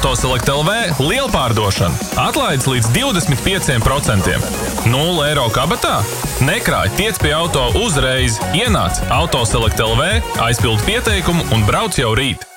Autoselect LV lielpārdošana. Atlaides līdz 25%. 0 eiro kabatā? Nekrāj, tiec pie auto uzreiz. Ienāc Autoselect LV, aizpild pieteikumu un brauc jau rīt.